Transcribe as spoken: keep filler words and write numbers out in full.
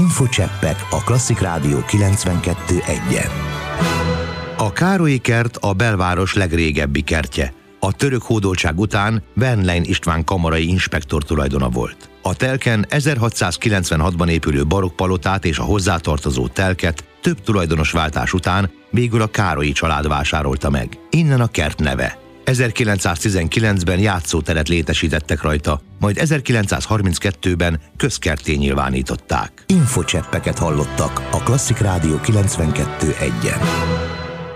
Infocseppek a Klasszik Rádió kilencvenkettő egyen. A Károlyi kert a belváros legrégebbi kertje. A török hódoltság után Bernlein István kamarai inspektor tulajdona volt. A telken ezerhatszázkilencvenhatban épülő barokkpalotát és a hozzátartozó telket több tulajdonosváltás után végül a Károlyi család vásárolta meg. Innen a kert neve. ezerkilencszáztizenkilencben játszóteret létesítettek rajta, majd ezerkilencszázharminckettőben közkertté nyilvánították. Infocseppeket hallottak a Klasszik Rádió kilencvenkettő egyen.